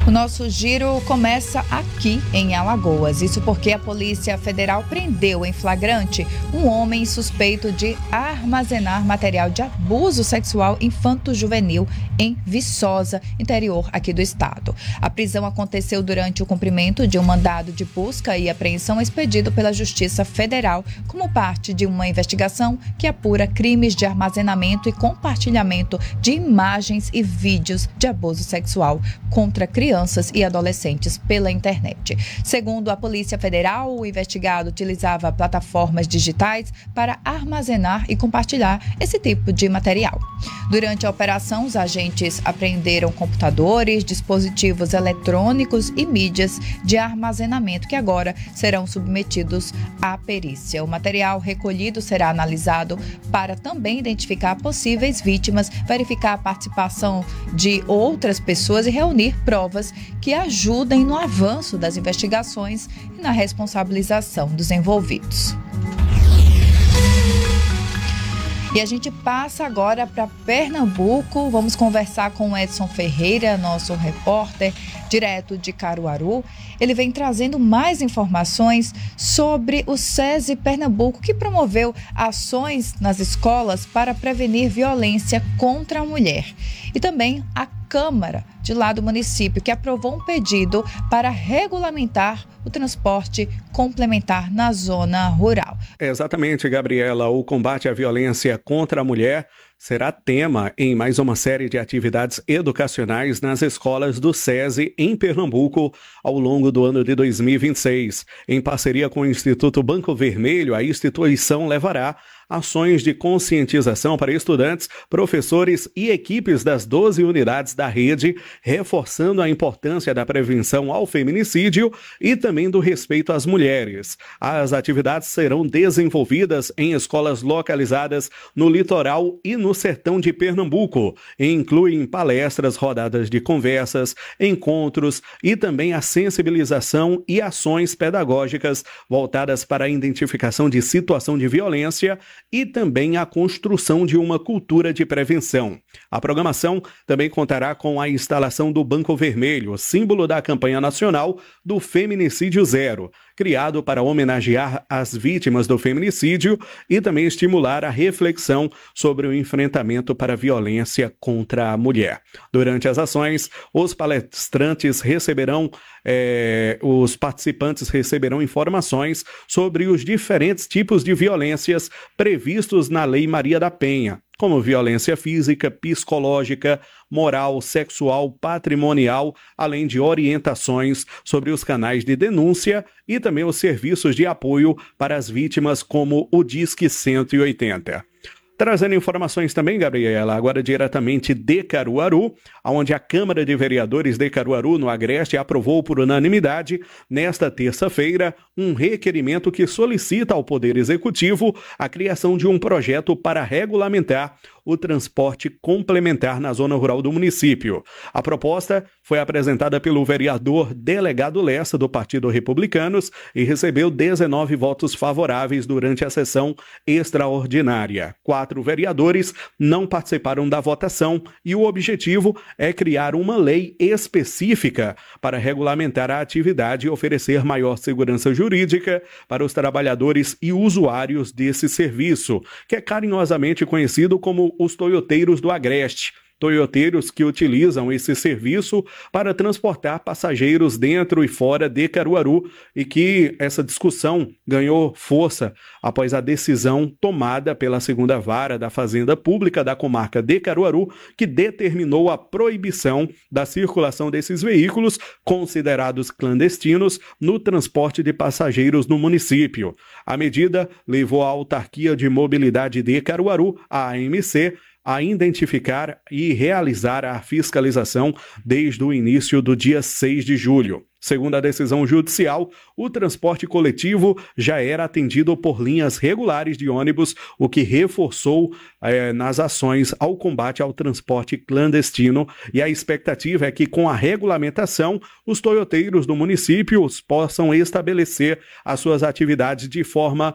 O nosso giro começa aqui em Alagoas. Isso porque a Polícia Federal prendeu em flagrante um homem suspeito de armazenar material de abuso sexual infanto-juvenil em Viçosa, interior aqui do estado. A prisão aconteceu durante o cumprimento de um mandado de busca e apreensão expedido pela Justiça Federal como parte de uma investigação que apura crimes de armazenamento e compartilhamento de imagens e vídeos de abuso sexual contra crianças e adolescentes pela internet. Segundo a Polícia Federal, o investigado utilizava plataformas digitais para armazenar e compartilhar esse tipo de material. Durante a operação, os agentes apreenderam computadores, dispositivos eletrônicos e mídias de armazenamento que agora serão submetidos à perícia. O material recolhido será analisado para também identificar possíveis vítimas, verificar a participação de outras pessoas e reunir provas que ajudem no avanço das investigações e na responsabilização dos envolvidos. E a gente passa agora para Pernambuco. Vamos conversar com o Edson Ferreira, nosso repórter direto de Caruaru. Ele vem trazendo mais informações sobre o SESI Pernambuco, que promoveu ações nas escolas para prevenir violência contra a mulher. E também a Câmara de lá do município, que aprovou um pedido para regulamentar o transporte complementar na zona rural. Exatamente, Gabriela. O combate à violência contra a mulher será tema em mais uma série de atividades educacionais nas escolas do SESI em Pernambuco ao longo do ano de 2026. Em parceria com o Instituto Banco Vermelho, a instituição levará ações de conscientização para estudantes, professores e equipes das 12 unidades da rede, reforçando a importância da prevenção ao feminicídio e também do respeito às mulheres. As atividades serão desenvolvidas em escolas localizadas no litoral e no sertão de Pernambuco, e incluem palestras, rodadas de conversas, encontros e também a sensibilização e ações pedagógicas voltadas para a identificação de situação de violência e também a construção de uma cultura de prevenção. A programação também contará com a instalação do Banco Vermelho, símbolo da campanha nacional do Feminicídio Zero, criado para homenagear as vítimas do feminicídio e também estimular a reflexão sobre o enfrentamento para a violência contra a mulher. Durante as ações, os participantes receberão informações sobre os diferentes tipos de violências previstos na Lei Maria da Penha, como violência física, psicológica, moral, sexual, patrimonial, além de orientações sobre os canais de denúncia e também os serviços de apoio para as vítimas, como o Disque 180. Trazendo informações também, Gabriela, agora diretamente de Caruaru, onde a Câmara de Vereadores de Caruaru, no Agreste, aprovou por unanimidade, nesta terça-feira, um requerimento que solicita ao Poder Executivo a criação de um projeto para regulamentar o transporte complementar na zona rural do município. A proposta foi apresentada pelo vereador Delegado Lessa, do Partido Republicanos, e recebeu 19 votos favoráveis durante a sessão extraordinária. 4 vereadores não participaram da votação e o objetivo é criar uma lei específica para regulamentar a atividade e oferecer maior segurança jurídica para os trabalhadores e usuários desse serviço, que é carinhosamente conhecido como os toyoteiros do Agreste. Toyoteiros que utilizam esse serviço para transportar passageiros dentro e fora de Caruaru, e que essa discussão ganhou força após a decisão tomada pela segunda vara da Fazenda Pública da comarca de Caruaru, que determinou a proibição da circulação desses veículos considerados clandestinos no transporte de passageiros no município. A medida levou a Autarquia de Mobilidade de Caruaru, a AMC, a identificar e realizar a fiscalização desde o início do dia 6 de julho. Segundo a decisão judicial, o transporte coletivo já era atendido por linhas regulares de ônibus, o que reforçou nas ações ao combate ao transporte clandestino, e a expectativa é que, com a regulamentação, os toyoteiros do município possam estabelecer as suas atividades de forma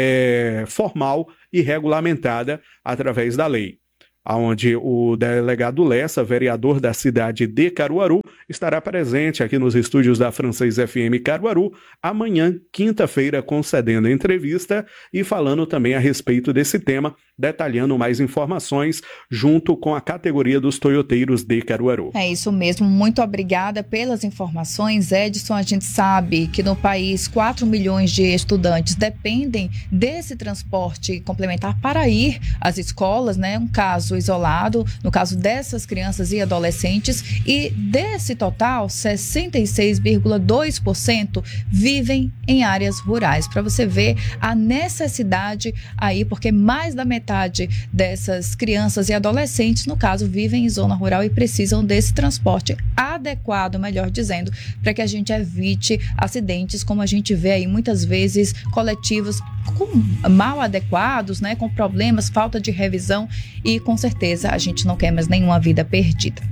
formal e regulamentada através da lei. Onde o delegado Lessa, vereador da cidade de Caruaru, estará presente aqui nos estúdios da Francês FM Caruaru amanhã, quinta-feira, concedendo entrevista e falando também a respeito desse tema, detalhando mais informações junto com a categoria dos toyoteiros de Caruaru. É isso mesmo, muito obrigada pelas informações, Edson. A gente sabe que no país 4 milhões de estudantes dependem desse transporte complementar para ir às escolas, né? Um caso isolado, no caso dessas crianças e adolescentes, e desse total, 66,2% vivem em áreas rurais. Para você ver a necessidade aí, porque mais da metade dessas crianças e adolescentes, no caso, vivem em zona rural e precisam desse transporte adequado, melhor dizendo, para que a gente evite acidentes, como a gente vê aí muitas vezes coletivos mal adequados, né, com problemas, falta de revisão, e com certeza a gente não quer mais nenhuma vida perdida.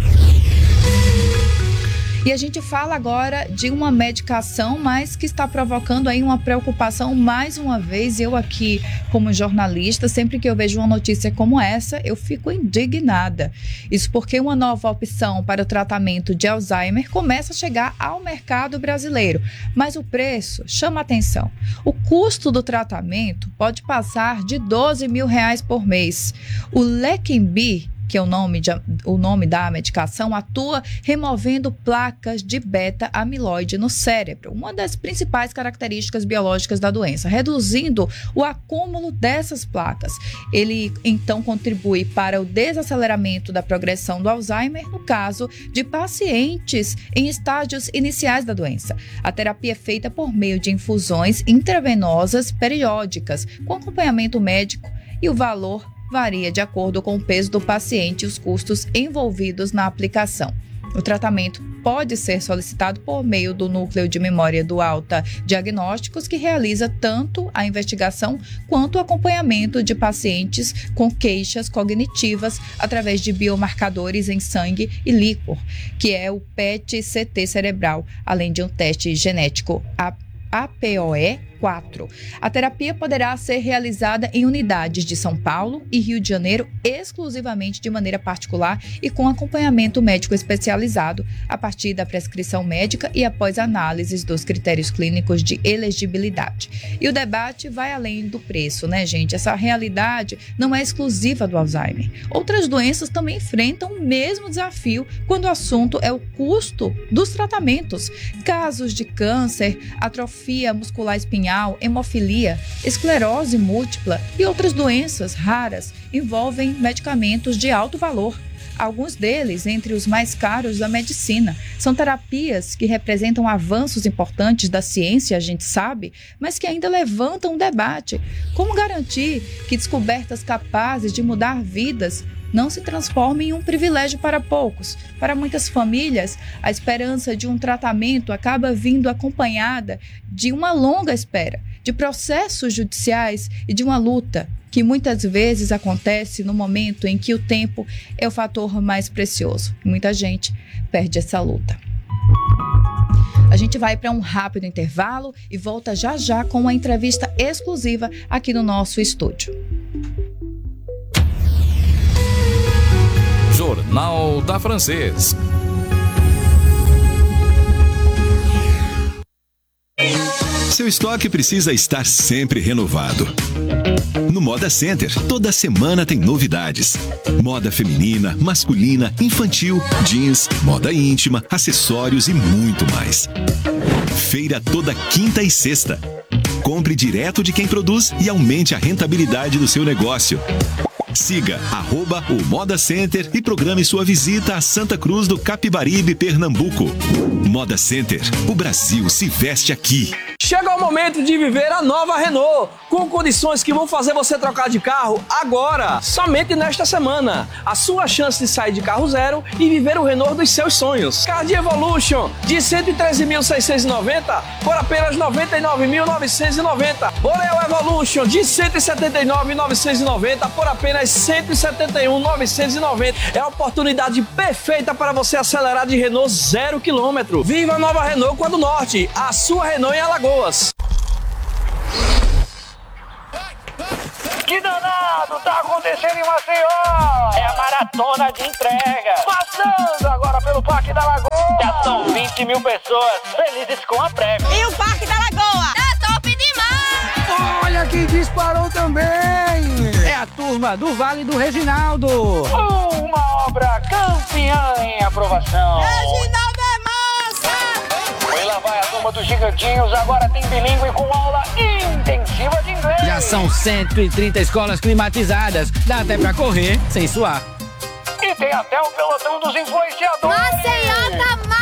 E a gente fala agora de uma medicação, mas que está provocando aí uma preocupação mais uma vez. Eu aqui, como jornalista, sempre que eu vejo uma notícia como essa, eu fico indignada. Isso porque uma nova opção para o tratamento de Alzheimer começa a chegar ao mercado brasileiro. Mas o preço chama atenção. O custo do tratamento pode passar de R$12 mil por mês. O Leqembi, que é o nome da medicação, atua removendo placas de beta-amiloide no cérebro, uma das principais características biológicas da doença, reduzindo o acúmulo dessas placas. Ele, então, contribui para o desaceleramento da progressão do Alzheimer, no caso de pacientes em estágios iniciais da doença. A terapia é feita por meio de infusões intravenosas periódicas, com acompanhamento médico, e o valor varia de acordo com o peso do paciente e os custos envolvidos na aplicação. O tratamento pode ser solicitado por meio do Núcleo de Memória do Alta Diagnósticos, que realiza tanto a investigação quanto o acompanhamento de pacientes com queixas cognitivas através de biomarcadores em sangue e líquor, que é o PET-CT cerebral, além de um teste genético APOE4. A terapia poderá ser realizada em unidades de São Paulo e Rio de Janeiro exclusivamente de maneira particular e com acompanhamento médico especializado a partir da prescrição médica e após análises dos critérios clínicos de elegibilidade. E o debate vai além do preço, né, gente? Essa realidade não é exclusiva do Alzheimer. Outras doenças também enfrentam o mesmo desafio quando o assunto é o custo dos tratamentos. Casos de câncer, atrofia muscular espinhal, hemofilia, esclerose múltipla e outras doenças raras envolvem medicamentos de alto valor. Alguns deles, entre os mais caros da medicina, são terapias que representam avanços importantes da ciência, a gente sabe, mas que ainda levantam um debate. Como garantir que descobertas capazes de mudar vidas não se transformem em um privilégio para poucos? Para muitas famílias, a esperança de um tratamento acaba vindo acompanhada de uma longa espera, de processos judiciais e de uma luta que muitas vezes acontece no momento em que o tempo é o fator mais precioso. Muita gente perde essa luta. A gente vai para um rápido intervalo e volta já já com uma entrevista exclusiva aqui no nosso estúdio. Jornal da Francês. Seu estoque precisa estar sempre renovado. No Moda Center, toda semana tem novidades. Moda feminina, masculina, infantil, jeans, moda íntima, acessórios e muito mais. Feira toda quinta e sexta. Compre direto de quem produz e aumente a rentabilidade do seu negócio. Siga @o Moda Center e programe sua visita a Santa Cruz do Capibaribe, Pernambuco. Moda Center, o Brasil se veste aqui. Chega o momento de viver a nova Renault, com condições que vão fazer você trocar de carro agora, somente nesta semana. A sua chance de sair de carro zero e viver o Renault dos seus sonhos. Cardi Evolution, de 113.690 por apenas 99.990. Boreal Evolution, de 179.990 por apenas 171.990. É a oportunidade perfeita para você acelerar de Renault 0 km. Viva a nova Renault Quando Norte, a sua Renault em Alagoas. Que danado tá acontecendo em Maceió? É a maratona de entrega. Passando agora pelo Parque da Lagoa. São 20 mil pessoas felizes com a prévia. E o Parque da Lagoa? Tá top demais! Olha quem disparou também! É a turma do Vale do Reginaldo. Uma obra campeã em aprovação. Reginaldo é massa! E lá vai a turma dos Gigantinhos, agora tem bilíngue com aula intensiva de inglês. Já são 130 escolas climatizadas. Dá até pra correr sem suar. E tem até o pelotão dos influenciadores. Maceió tá massa!